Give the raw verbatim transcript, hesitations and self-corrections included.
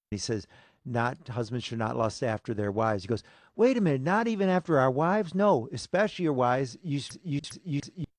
he says, not husbands should not lust after their wives. He goes, wait a minute, not even after our wives? No, especially your wives. You, you, you,